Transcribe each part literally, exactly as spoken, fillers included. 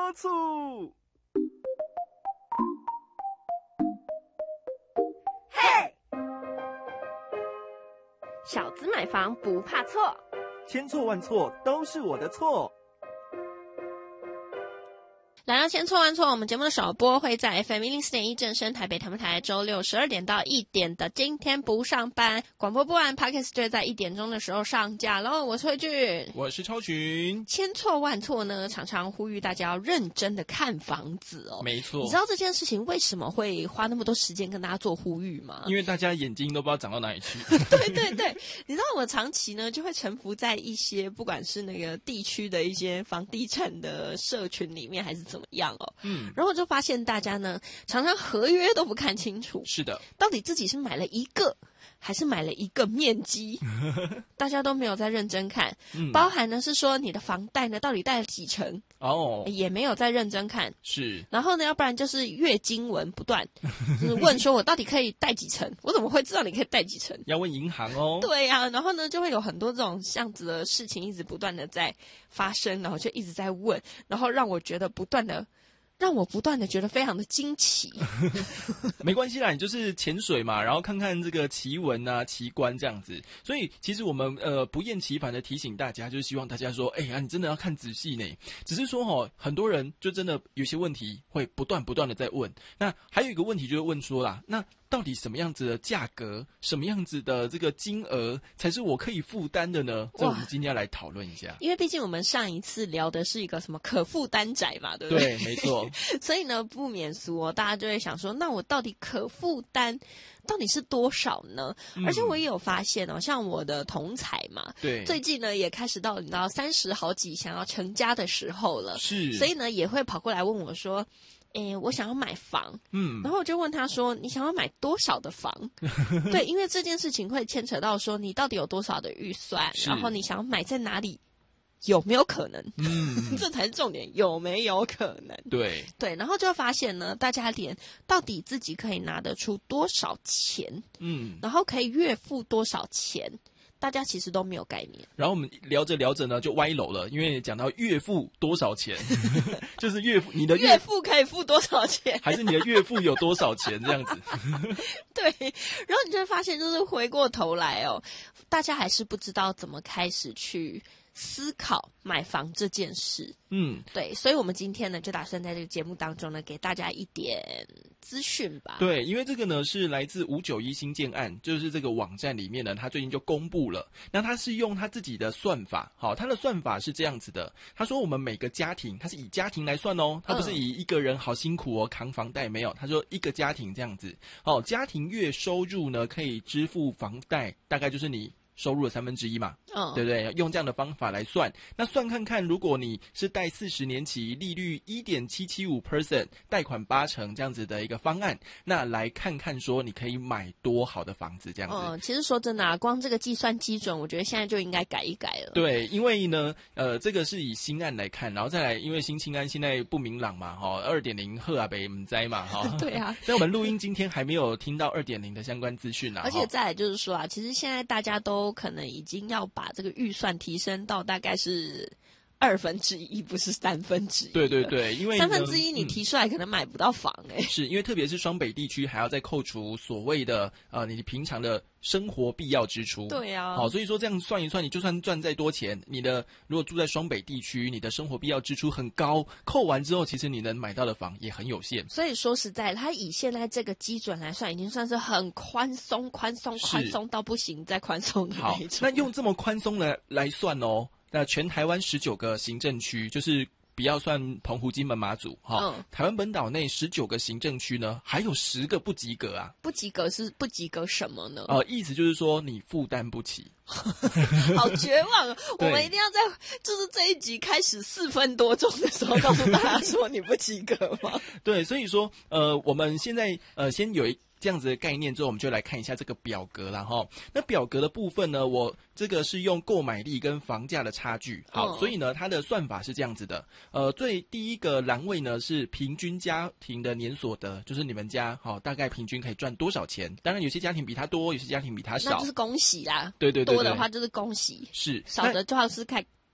喝醋。 嘿，小资买房不怕错， 千错万错都是我的错。 来到千错万错，我们节目的首播会在 F M 一零四点一正声台北台台，周六十二点到一点的今天不上班，广播播完 Podcast 就会在一点钟的时候上架喽。我是慧俊， 我是超群。 千错万错呢，常常呼吁大家要认真的看房子哦。 没错， 你知道这件事情为什么会花那么多时间跟大家做呼吁吗？ 因为大家眼睛都不知道长到哪里去。 对对对，你知道我长期呢就会沉浮在一些不管是那个地区的一些房地产的社群里面，还是怎么样哦。嗯，然后我就发现大家呢常常合约都不看清楚， 是的， 到底自己是买了一个还是买了一个面积，大家都没有在认真看。嗯、包含呢是说你的房贷呢到底贷了几成哦，也没有在认真看。 是， 然后呢，要不然就是月经文不断，就是问说我到底可以贷几成？我怎么会知道你可以贷几成？ 要问银行哦。 对呀、啊，然后呢就会有很多这种这样子的事情一直不断的在发生，然后就一直在问，然后让我觉得不断的。让我不断的觉得非常的惊奇。 没关系啦，你就是潜水嘛，然后看看这个奇闻啊、奇观这样子。所以其实我们呃不厌其烦的提醒大家，就是希望大家说，哎呀，你真的要看仔细呢。只是说齁，很多人就真的有些问题会不断不断的在问。那还有一个问题就是问说啦，那到底什么样子的价格，什么样子的这个金额才是我可以负担的呢？这我们今天要来讨论一下。 因为毕竟我们上一次聊的是一个什么可负担宅嘛，对不对？ 对，没错。 所以呢，不免俗哦，大家就会想说，那我到底可负担到底是多少呢？嗯、而且我也有发现哦，像我的同侪嘛， 对， 最近呢也开始到你知道三十好几想要成家的时候了， 是， 所以呢也会跑过来问我说。诶，我想要买房，嗯，然后我就问他说：“你想要买多少的房？”对，因为这件事情会牵扯到说你到底有多少的预算，然后你想要买在哪里，有没有可能？嗯，这才是重点，有没有可能？ 对对，然后就发现呢，大家连到底自己可以拿得出多少钱，嗯，然后可以月付多少钱。大家其实都没有概念， 然后我们聊着聊着呢，就歪楼了，因为讲到月付多少钱，就是月付你的月付可以付多少钱， 还是你的月付有多少钱这样子。 对，然后你就会发现，就是回过头来哦，大家还是不知道怎么开始去思考买房这件事。嗯，对，所以我们今天呢，就打算在这个节目当中呢，给大家一点资讯吧。 对，因为这个呢是来自五九一新建案，就是这个网站里面呢，他最近就公布了。那他是用他自己的算法，好，他的算法是这样子的。他说我们每个家庭，他是以家庭来算哦，他不是以一个人好辛苦哦扛房贷，没有，他说一个家庭这样子。哦，家庭月收入呢可以支付房贷，大概就是你收入的三分之一嘛，嗯，对不对？用这样的方法来算，那算看看，如果你是贷四十年期，利率一点七七五 percent， 贷款八成这样子的一个方案，那来看看说你可以买多好的房子这样子。 嗯，其实说真的啊，光这个计算基准，我觉得现在就应该改一改了。 对，因为呢，呃，这个是以新案来看，然后再来，因为新青安现在不明朗嘛，哈、哦，二点零贺啊北唔知嘛，哈、哦， 对啊， 所以我们录音今天还没有听到二点零的相关资讯啊。 而且再来就是说啊，其实现在大家都可能已经要把这个预算提升到大概是二分之一，不是三分之一。 对对对，因为三分之一你提出来可能买不到房哎、欸嗯。是因为特别是双北地区还要再扣除所谓的呃你平常的生活必要支出。 对啊， 好，所以说这样算一算，你就算赚再多钱，你的如果住在双北地区，你的生活必要支出很高，扣完之后，其实你能买到的房也很有限。 所以说实在，它以现在这个基准来算，已经算是很宽松、宽松、宽松到不行再宽松的那一种。 好，那用这么宽松的来算哦，那全台湾十九个行政区，就是不要算澎湖、金门、马祖哈、哦嗯，台湾本岛内十九个行政区呢，还有十个不及格啊。 不及格是不及格什么呢？ 呃，意思就是说你负担不起。 好绝望啊！我们一定要在就是这一集开始四分多钟的时候告诉大家说你不及格吗？ 对，所以说呃，我们现在呃先有一这样子的概念之后，我们就来看一下这个表格啦齁。那表格的部分呢，我这个是用购买力跟房价的差距。好，哦、所以呢，它的算法是这样子的。呃，最第一个栏位呢是平均家庭的年所得，就是你们家好、哦、大概平均可以赚多少钱。当然有些家庭比它多，有些家庭比它少， 那就是恭喜啦。 对对 对, 对， 多的话就是恭喜， 是少的就要是看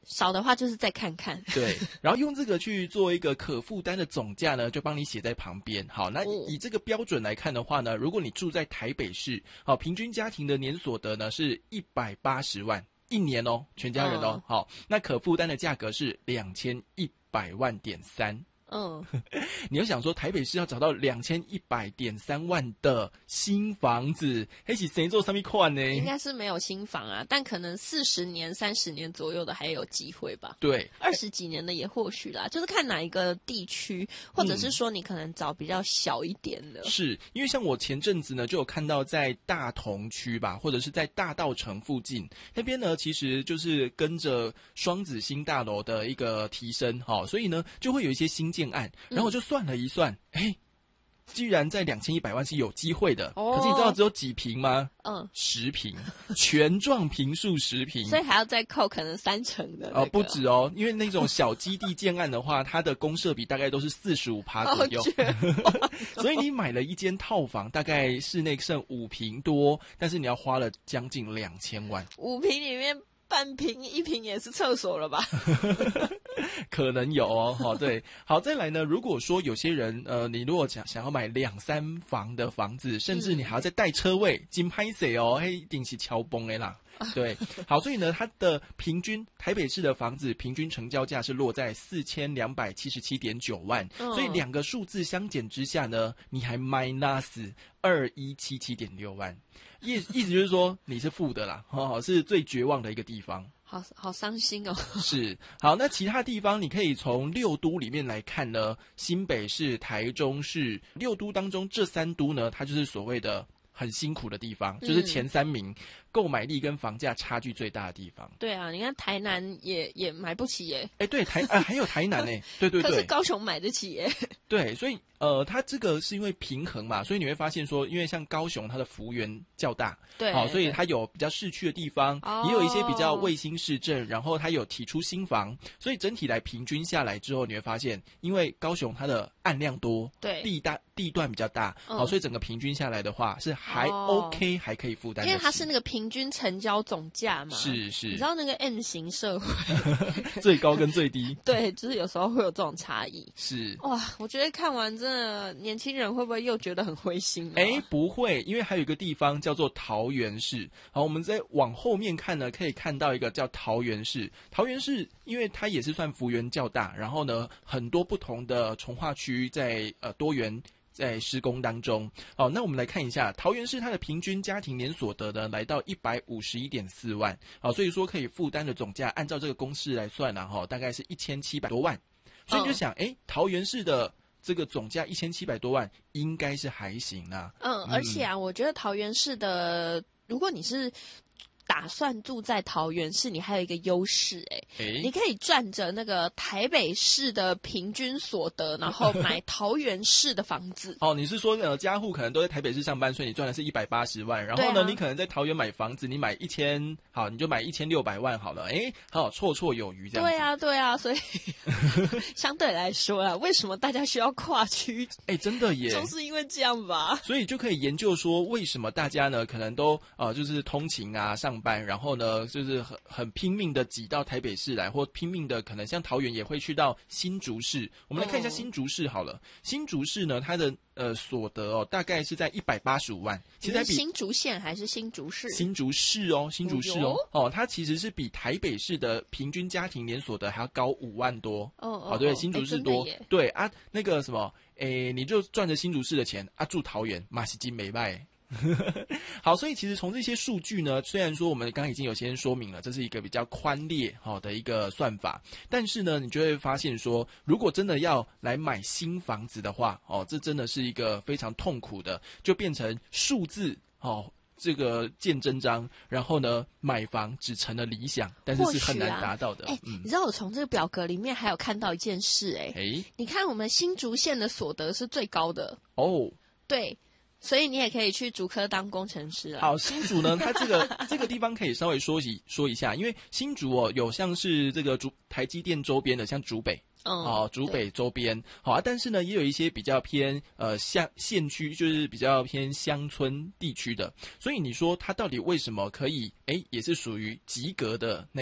少的话就是再看看。 对，然后用这个去做一个可负担的总价呢，就帮你写在旁边。好，那以这个标准来看的话呢，如果你住在台北市，好，平均家庭的年所得呢是一百八十万一年哦，全家人哦。嗯、好，那可负担的价格是两千一百万点三。嗯，你要想说台北市要找到两千一百点三万的新房子，那是谁做上面款呢？ 应该是没有新房啊，但可能四十年、三十年左右的还有机会吧。 对， 二十几年的也或许啦，就是看哪一个地区，或者是说你可能找比较小一点的。 嗯、是因为像我前阵子呢，就有看到在大同区吧，或者是在大稻埕附近那边呢，其实就是跟着双子星大楼的一个提升，哈、哦，所以呢就会有一些新建案，然后我就算了一算，哎、嗯，居然在两千一百万是有机会的、哦。可是你知道只有几坪吗？嗯，十坪，全幢坪数十坪， 所以还要再扣可能三成的、那個。 哦，不止哦，因为那种小基地建案的话，它的公设比大概都是四十五趴左右，所以你买了一间套房，大概室内剩五坪多，但是你要花了将近两千万。 五坪里面。半坪一坪也是厕所了吧？ 可能有哦，好，对，好，再来呢。如果说有些人，呃，你如果想想要买两三房的房子，甚至你还要再带车位，金拍谁哦，嘿，一定是敲崩的啦。对，好，所以呢，它的平均台北市的房子平均成交价是落在四千两百七十七点九万，嗯、所以两个数字相减之下呢，你还 minus 二一七七点六万，意意思就是说你是负的啦，哦，是最绝望的一个地方。 好好伤心哦。 是，好，那其他地方你可以从六都里面来看呢，新北市、台中市六都当中这三都呢，它就是所谓的很辛苦的地方，就是前三名购买力跟房价差距最大的地方。 对啊，你看台南也也买不起耶。 哎，对，台啊还有台南哎，对对对。 可是高雄买得起耶。 对，所以呃，它这个是因为平衡嘛，所以你会发现说，因为像高雄它的幅员较大， 对， 好、哦，所以它有比较市区的地方， 哦、 也有一些比较卫星市镇，然后它有提出新房，所以整体来平均下来之后，你会发现，因为高雄它的案量多， 对， 地大地段比较大，好、嗯哦，所以整个平均下来的话是还 OK，、哦、还可以负担得起， 因为它是那个平均成交总价嘛， 是是， 你知道那个 M 型社会最高跟最低， 对，就是有时候会有这种差异， 是哇，我觉得看完真的年轻人会不会又觉得很灰心？ 哎，不会，因为还有一个地方叫做桃园市。好，我们再往后面看呢，可以看到一个叫桃园市。桃园市，因为它也是算幅员较大，然后呢，很多不同的重划区在呃多元在施工当中。好，那我们来看一下桃园市它的平均家庭年所得呢，来到一百五十一点四万。好，所以说可以负担的总价，按照这个公式来算呢、啊，哈，大概是一千七百多万。所以你就想，哎、哦，桃园市的这个总价一千七百多万，应该是还行啊。 嗯，而且啊，我觉得桃园市的，如果你是打算住在桃园市，你还有一个优势，哎，你可以赚着那个台北市的平均所得，然后买桃园市的房子。 哦，你是说呃，家户可能都在台北市上班，所以你赚的是一百八十万，然后呢，啊、你可能在桃园买房子，你买一千，好，你就买一千六百万好了，哎，好，绰绰有余这样子。 对啊，对啊，所以相对来说啊，为什么大家需要跨区？ 哎，真的耶， 就是因为这样吧。 所以就可以研究说，为什么大家呢，可能都呃，就是通勤啊，上班，然后呢，就是很很拼命的挤到台北市来，或拼命的可能像桃园也会去到新竹市。我们来看一下新竹市好了，嗯、新竹市呢，它的呃所得哦，大概是在一百八十五万，其实比新竹县还是新竹市？ 新竹市哦，新竹市哦，哦，它其实是比台北市的平均家庭年所得还要高五万多。哦哦，哦对，新竹市多，对啊，那个什么，诶，你就赚着新竹市的钱啊，住桃园，马西金没卖。好，所以其实从这些数据呢，虽然说我们刚刚已经有先说明了，这是一个比较宽列好的一个算法，但是呢，你就会发现说，如果真的要来买新房子的话，哦，这真的是一个非常痛苦的，就变成数字哦。这个见真章，然后呢，买房只成了理想，但是是很难达到的。哎、 啊欸嗯，你知道我从这个表格里面还有看到一件事、欸，哎、欸，你看我们新竹县的所得是最高的哦，对。所以你也可以去竹科当工程师啊。 好，新竹呢，它这个这个地方可以稍微说一说一下，因为新竹哦，有像是这个竹台积电周边的，像竹北。嗯，好、哦，竹北周边好啊，但是呢，也有一些比较偏呃乡县区，就是比较偏乡村地区的。所以你说它到底为什么可以？哎，也是属于及格的那个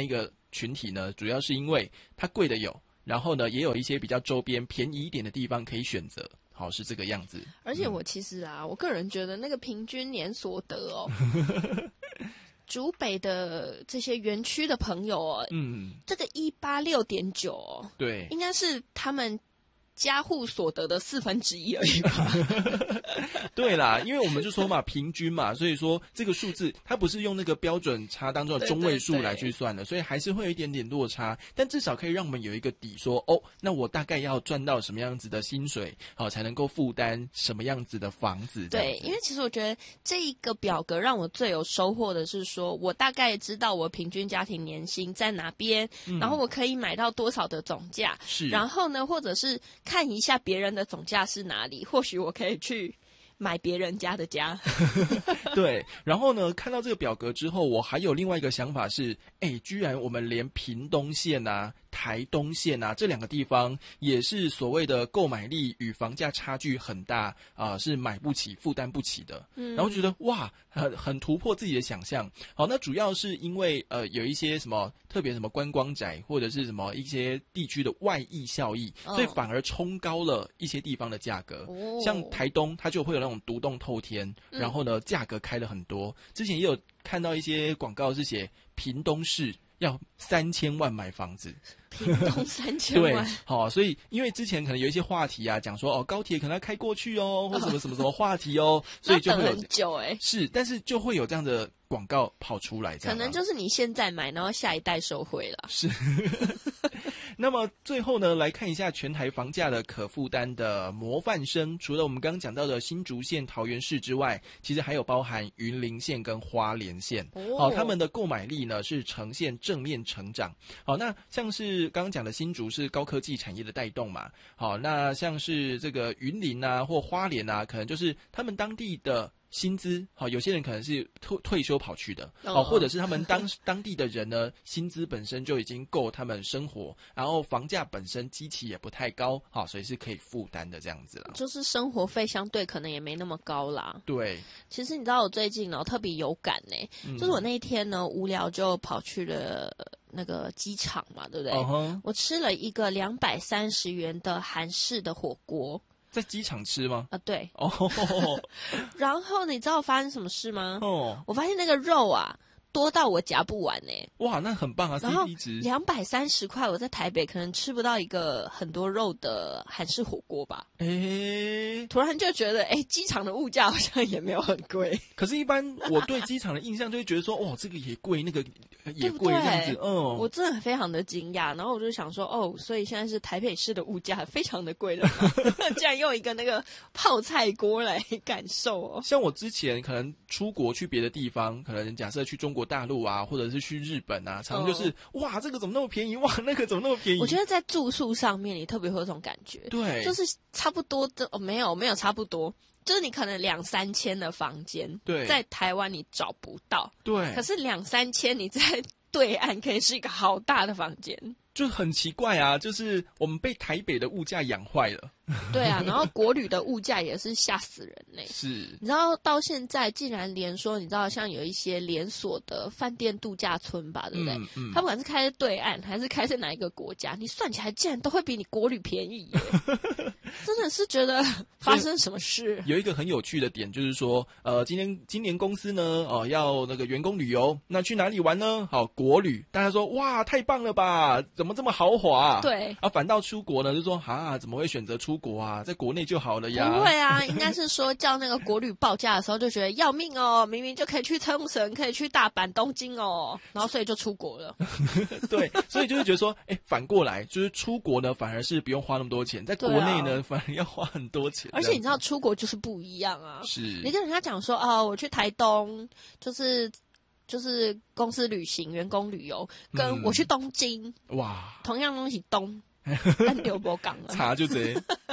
群体呢，主要是因为它贵的有，然后呢也有一些比较周边便宜一点的地方可以选择。好，是这个样子。 而且我其实啊，嗯、我个人觉得那个平均年所得哦，竹北的这些园区的朋友哦，嗯，这个一八六点九哦， 对， 应该是他们家户所得的四分之一而已吧。 对啦，因为我们就说嘛，平均嘛，所以说这个数字它不是用那个标准差当中的中位数来去算的，所以还是会有一点点落差，但至少可以让我们有一个底说，哦，那我大概要赚到什么样子的薪水，好才能够负担什么样子的房子。 对，因为其实我觉得这一个表格让我最有收获的是说，我大概知道我平均家庭年薪在哪边，嗯、然后我可以买到多少的总价， 是， 然后呢，或者是看一下别人的总价是哪里，或许我可以去买别人家的家。 对，然后呢，看到这个表格之后，我还有另外一个想法是，哎，居然我们连屏东县啊、台东县啊这两个地方也是所谓的购买力与房价差距很大啊、呃，是买不起、负担不起的。嗯，然后觉得哇，很很突破自己的想象。好，那主要是因为呃有一些什么特别什么观光宅或者是什么一些地区的外溢效益，哦、所以反而冲高了一些地方的价格。哦、像台东，它就会有那种独栋透天，嗯、然后呢价格开了很多。之前也有看到一些广告是写屏东市要三千万买房子。 屏东三千万， 对，好、哦，所以因为之前可能有一些话题啊，讲说哦高铁可能要开过去哦，或什么什么什么话题哦，所以就会有很久哎、欸， 是，但是就会有这样的广告跑出来，这样、啊、 可能就是你现在买，然后下一代受惠了。 是。那么最后呢，来看一下全台房价的可负担的模范生，除了我们刚刚讲到的新竹县、桃园市之外，其实还有包含云林县跟花莲县。哦，他们的购买力呢是呈现正面成长。好，那像是刚刚讲的新竹是高科技产业的带动嘛，好，那像是这个云林啊或花莲啊，可能就是他们当地的薪资，好，有些人可能是退退休跑去的，哦，或者是他们当当地的人呢，薪资本身就已经够他们生活，然后房价本身基期也不太高，好，所以是可以负担的这样子啦。 就是生活费相对可能也没那么高啦。 对， 其实你知道我最近呢特别有感呢、欸嗯，就是我那一天呢无聊就跑去了那个机场嘛，对不对？ Uh-huh. 我吃了一个两百三十元的韩式的火锅。 在机场吃吗？ 啊，对。 哦、oh. 然后你知道我发生什么事吗？ 哦、oh. 我发现那个肉啊多到我夹不完呢、欸。 哇，那很棒啊 ！C P 值两百三十块，我在台北可能吃不到一个很多肉的韩式火锅吧。 哎、欸， 突然就觉得，哎、欸，机场的物价好像也没有很贵。 可是，一般我对机场的印象就会觉得说，哇，这个也贵，那个也贵，这样子。嗯， 我真的非常的惊讶。然后我就想说，哦，所以现在是台北市的物价非常的贵了，竟然用一个那个泡菜锅来感受哦。 像我之前可能出国去别的地方，可能假设去中国大陆啊，或者是去日本啊，常常就是、哦、哇，这个怎么那么便宜？哇，那个怎么那么便宜？ 我觉得在住宿上面，你特别会有这种感觉。 对， 就是差不多的，哦，没有没有差不多，就是你可能两三千的房间， 对， 在台湾你找不到， 对， 可是两三千你在对岸可以是一个好大的房间。 就很奇怪啊，就是我们被台北的物价养坏了。 对啊，然后国旅的物价也是吓死人嘞、欸。 是， 你知道到现在竟然连说，你知道像有一些连锁的饭店度假村吧，对不对？嗯嗯。它不管是开在对岸还是开在哪一个国家，你算起来竟然都会比你国旅便宜耶！真的是觉得发生什么事？ 有一个很有趣的点就是说，呃，今天今年公司呢，哦、呃，要那个员工旅游，那去哪里玩呢？好，国旅，大家说哇，太棒了吧，怎么这么豪华？ 对。 啊，反倒出国呢，就说啊，怎么会选择出国啊，在国内就好了呀。 不会啊，应该是说叫那个国旅报价的时候就觉得要命哦，明明就可以去冲绳，可以去大阪、东京哦，然后所以就出国了。 对，所以就是觉得说，哎，反过来就是出国呢，反而是不用花那么多钱，在国内呢，啊、反而要花很多钱。 而且你知道出国就是不一样啊， 是你跟人家讲说哦，我去台东，就是就是公司旅行、员工旅游，跟我去东京， 嗯、哇， 同样东西东。但丢波港了， 差就这。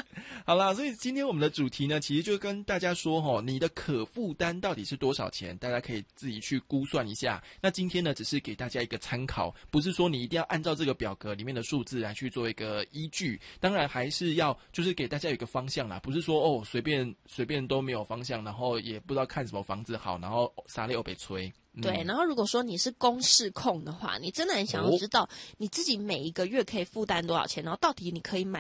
好啦，所以今天我们的主题呢，其实就跟大家说齁，你的可负担到底是多少钱，大家可以自己去估算一下。那今天呢，只是给大家一个参考，不是说你一定要按照这个表格里面的数字来去做一个依据，当然还是要就是给大家有一个方向啦，不是说哦随便随便都没有方向，然后也不知道看什么房子好，然后撒溜被吹。 对，然后如果说你是公式控的话，你真的很想要知道你自己每一个月可以负担多少钱，然后到底你可以买